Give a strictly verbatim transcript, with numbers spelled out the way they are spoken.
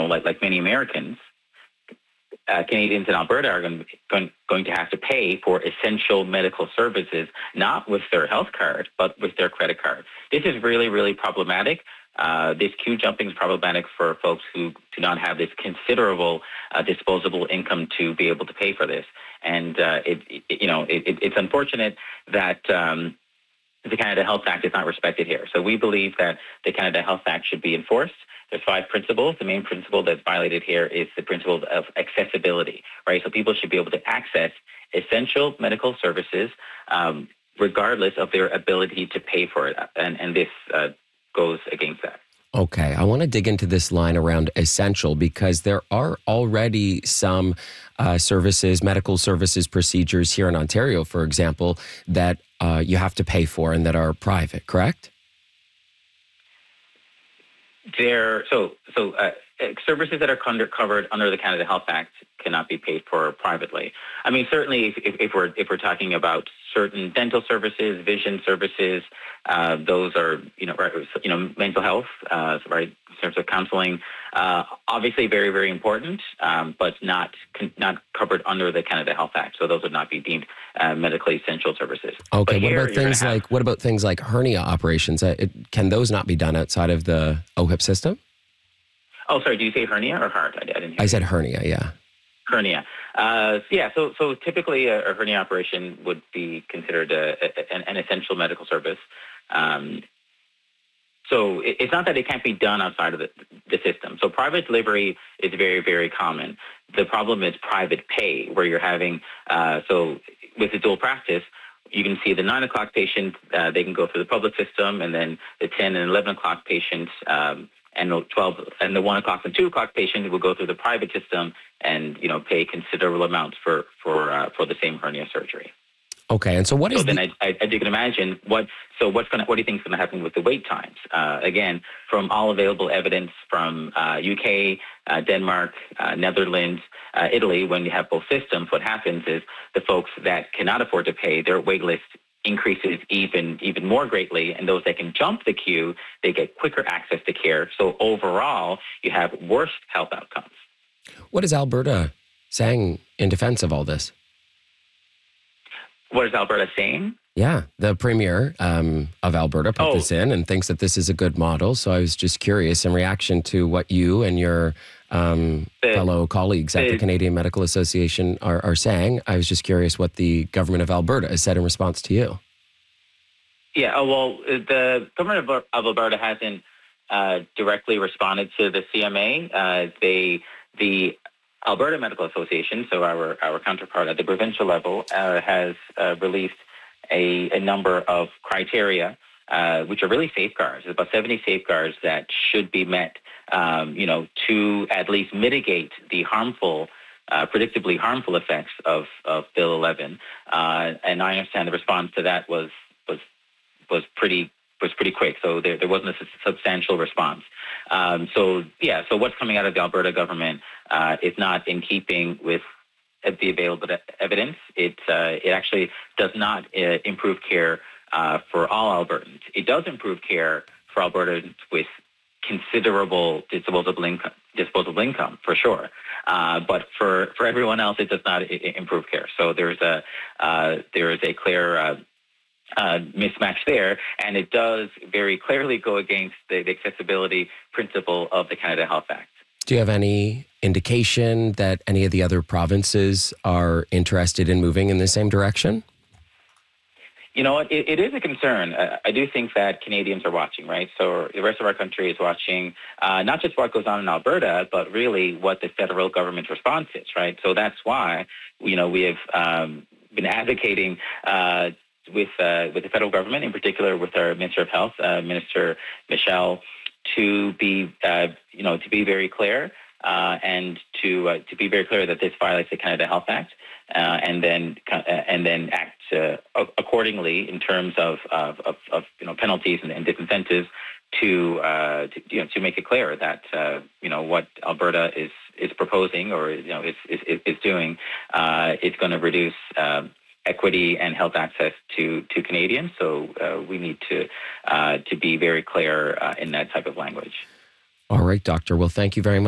like like many Americans, uh, Canadians in Alberta are going, going going to have to pay for essential medical services, not with their health card, but with their credit card. This is really, really problematic. Uh, this queue jumping is problematic for folks who do not have this considerable uh, disposable income to be able to pay for this. And uh, it, it, you know, it, it's unfortunate that um, the Canada Health Act is not respected here. So we believe that the Canada Health Act should be enforced. There's five principles. The main principle that's violated here is the principle of accessibility, right? So people should be able to access essential medical services um, regardless of their ability to pay for it. And, and this uh, goes against that. Okay, I want to dig into this line around essential because there are already some uh, services, medical services procedures here in Ontario, for example, that uh, you have to pay for and that are private, correct? There, so so uh, services that are under, covered under the Canada Health Act cannot be paid for privately. I mean, certainly, if, if, if we're if we're talking about certain dental services, vision services, uh, those are you know right, you know mental health, uh, right, in terms of counseling, uh, obviously very very important, um, but not not covered under the Canada Health Act. So those would not be deemed uh, medically essential services. Okay. But What here, about things have, like what about things like hernia operations? Uh, it, can those not be done outside of the O H I P system? Oh, sorry. Did you say hernia or heart? I, I didn't hear I said you. hernia. Yeah. Hernia. Uh, yeah, so so typically a, a hernia operation would be considered a, a, an, an essential medical service. Um, so it, it's not that it can't be done outside of the, the system. So private delivery is very, very common. The problem is private pay, where you're having, uh, so with the dual practice, you can see the nine o'clock patient, uh, they can go through the public system, and then the ten and eleven o'clock patients, um, and the twelve and the one o'clock and two o'clock patient will go through the private system and you know pay considerable amounts for for uh, for the same hernia surgery. Okay, and so what is? So then, the- I, I, as you can imagine, what so what's going what do you think is going to happen with the wait times? Uh, again, from all available evidence from uh, U K, uh, Denmark, uh, Netherlands, uh, Italy, when you have both systems, what happens is the folks that cannot afford to pay, their wait list increases even even more greatly, and those that can jump the queue, they get quicker access to care. So overall, you have worse health outcomes. What is Alberta saying in defense of all this? What is Alberta saying? Yeah, the premier um, of Alberta put Oh. this in and thinks that this is a good model. So I was just curious in reaction to what you and your um, The- fellow colleagues at the the- Canadian Medical Association are, are saying. I was just curious what the government of Alberta has said in response to you. Yeah, oh, well, the government of, of Alberta hasn't uh, directly responded to the C M A. Uh, they, the Alberta Medical Association, so our, our counterpart at the provincial level, uh, has uh, released a, a number of criteria, uh, which are really safeguards. There's about seventy safeguards that should be met, um, you know, to at least mitigate the harmful Uh, predictably harmful effects of, of Bill eleven, uh, and I understand the response to that was was was pretty was pretty quick. So there, there wasn't a s- substantial response. Um, so yeah, so what's coming out of the Alberta government uh, is not in keeping with the available evidence. It uh, it actually does not uh, improve care uh, for all Albertans. It does improve care for Albertans with considerable disposable income, disposable income for sure. Uh, but for, for everyone else, it does not I- I improve care. So there's a uh, there is a clear uh, uh, mismatch there, and it does very clearly go against the, the accessibility principle of the Canada Health Act. Do you have any indication that any of the other provinces are interested in moving in the same direction? You know what? It, it is a concern. Uh, I do think that Canadians are watching, right? So the rest of our country is watching uh, not just what goes on in Alberta, but really what the federal government's response is, right? So that's why, you know, we have um, been advocating uh, with uh, with the federal government, in particular with our Minister of Health, uh, Minister Michelle, to be, uh, you know, to be very clear uh, and to uh, to be very clear that this violates the Canada Health Act. Uh, and then uh, and then act uh, accordingly in terms of of, of, of you know penalties and, and disincentives to, uh, to you know to make it clear that uh, you know what Alberta is is proposing or you know is is, is doing uh, is going to reduce uh, equity and health access to to Canadians. So uh, we need to uh, to be very clear uh, in that type of language. All right, Doctor. Well, thank you very much.